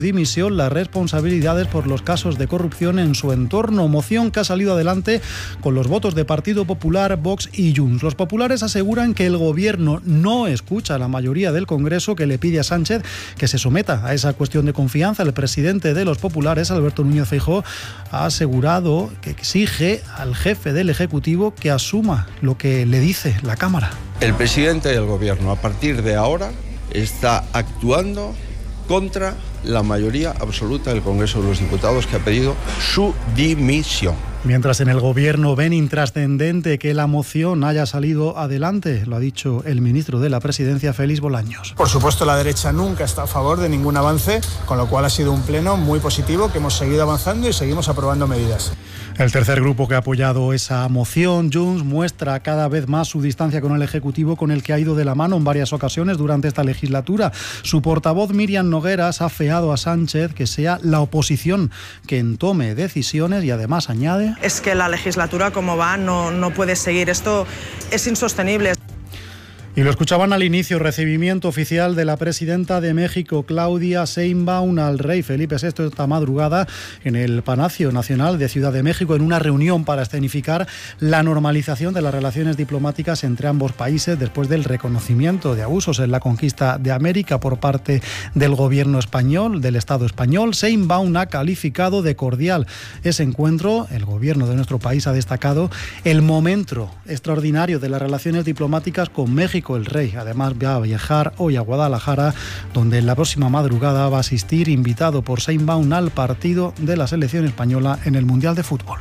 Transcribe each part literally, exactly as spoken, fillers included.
dimisión las responsabilidades por los casos de corrupción en su entorno, moción que ha salido adelante con los votos de Partido Popular, Vox y Junts. Los populares aseguran que el gobierno no escucha a la mayoría del Congreso, que le pide a Sánchez que se someta a esa cuestión de confianza. El presidente de los populares, Alberto Núñez Feijóo, ha asegurado que exige al jefe del Ejecutivo que asuma lo que le dice la Cámara. El presidente del gobierno, a partir de ahora, está actuando contra la mayoría absoluta del Congreso de los Diputados, que ha pedido su dimisión. Mientras en el gobierno ven intrascendente que la moción haya salido adelante, lo ha dicho el ministro de la Presidencia, Félix Bolaños. Por supuesto, la derecha nunca está a favor de ningún avance, con lo cual ha sido un pleno muy positivo, que hemos seguido avanzando y seguimos aprobando medidas. El tercer grupo que ha apoyado esa moción, Junts, muestra cada vez más su distancia con el Ejecutivo, con el que ha ido de la mano en varias ocasiones durante esta legislatura. Su portavoz, Míriam Nogueras, ha afeado a Sánchez que sea la oposición quien tome decisiones y además añade: es que la legislatura como va no, no puede seguir, esto es insostenible. Y lo escuchaban al inicio, recibimiento oficial de la presidenta de México, Claudia Sheinbaum, al rey Felipe sexto esta madrugada en el Palacio Nacional de Ciudad de México, en una reunión para escenificar la normalización de las relaciones diplomáticas entre ambos países después del reconocimiento de abusos en la conquista de América por parte del gobierno español, del Estado español. Sheinbaum ha calificado de cordial ese encuentro. El gobierno de nuestro país ha destacado el momento extraordinario de las relaciones diplomáticas con México. El rey además va a viajar hoy a Guadalajara, donde en la próxima madrugada va a asistir, invitado por Sheinbaum, al partido de la selección española en el Mundial de Fútbol.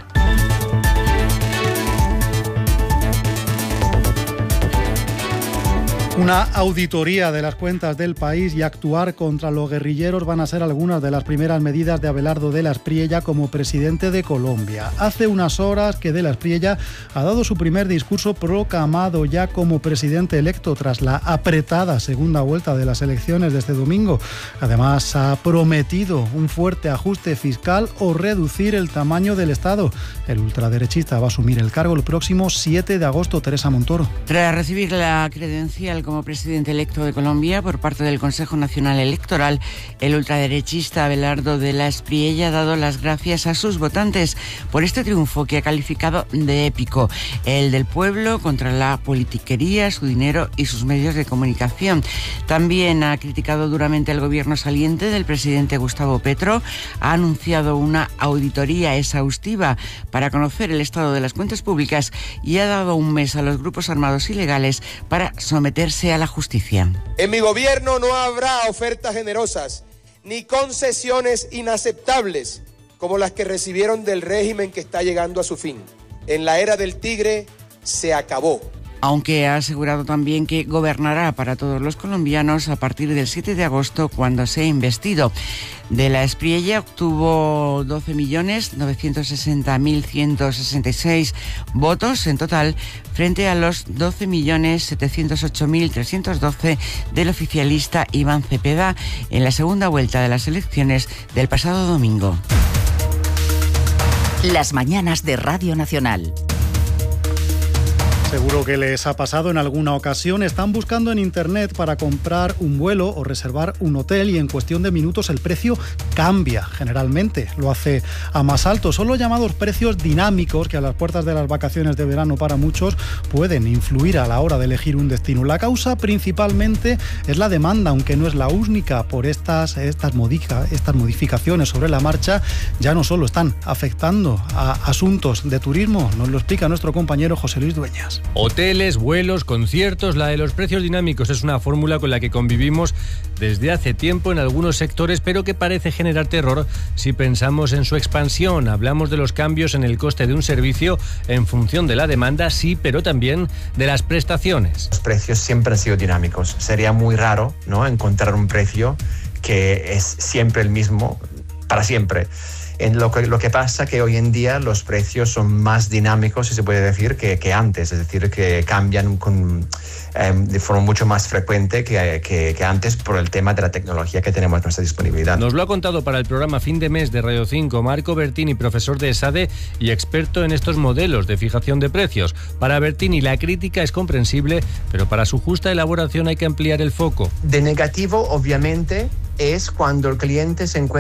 Una auditoría de las cuentas del país y actuar contra los guerrilleros van a ser algunas de las primeras medidas de Abelardo de la Espriella como presidente de Colombia. Hace unas horas que de la Espriella ha dado su primer discurso proclamado ya como presidente electo tras la apretada segunda vuelta de las elecciones de este domingo. Además, ha prometido un fuerte ajuste fiscal o reducir el tamaño del Estado. El ultraderechista va a asumir el cargo el próximo siete de agosto. Teresa Montoro. Tras recibir la credencial como presidente electo de Colombia por parte del Consejo Nacional Electoral, el ultraderechista Abelardo de la Espriella ha dado las gracias a sus votantes por este triunfo que ha calificado de épico, el del pueblo contra la politiquería, su dinero y sus medios de comunicación. También ha criticado duramente al gobierno saliente del presidente Gustavo Petro, ha anunciado una auditoría exhaustiva para conocer el estado de las cuentas públicas y ha dado un mes a los grupos armados ilegales para someterse a la justicia. En mi gobierno no habrá ofertas generosas ni concesiones inaceptables como las que recibieron del régimen que está llegando a su fin. En la era del tigre se acabó. Aunque ha asegurado también que gobernará para todos los colombianos a partir del siete de agosto, cuando sea investido. De la Espriella obtuvo doce millones novecientos sesenta mil ciento sesenta y seis votos en total, frente a los doce millones setecientos ocho mil trescientos doce del oficialista Iván Cepeda en la segunda vuelta de las elecciones del pasado domingo. Las mañanas de Radio Nacional. Seguro que les ha pasado en alguna ocasión. Están buscando en internet para comprar un vuelo o reservar un hotel y en cuestión de minutos el precio cambia. Generalmente lo hace a más alto. Son los llamados precios dinámicos que a las puertas de las vacaciones de verano para muchos pueden influir a la hora de elegir un destino. La causa principalmente es la demanda, aunque no es la única. Por estas, estas, modica, estas modificaciones sobre la marcha ya no solo están afectando a asuntos de turismo, nos lo explica nuestro compañero José Luis Dueñas. Hoteles, vuelos, conciertos. La de los precios dinámicos es una fórmula con la que convivimos desde hace tiempo en algunos sectores, pero que parece generar terror si pensamos en su expansión. Hablamos de los cambios en el coste de un servicio en función de la demanda, sí, pero también de las prestaciones. Los precios siempre han sido dinámicos. Sería muy raro, ¿no?, encontrar un precio que es siempre el mismo para siempre. En lo que, lo que pasa que hoy en día los precios son más dinámicos, si se puede decir, que, que antes, es decir, que cambian con, eh, de forma mucho más frecuente que, que, que antes por el tema de la tecnología que tenemos a nuestra disponibilidad. Nos lo ha contado para el programa Fin de Mes de Radio cinco Marco Bertini, profesor de ESADE y experto en estos modelos de fijación de precios. Para Bertini la crítica es comprensible, pero para su justa elaboración hay que ampliar el foco. De negativo, obviamente, es cuando el cliente se encuentra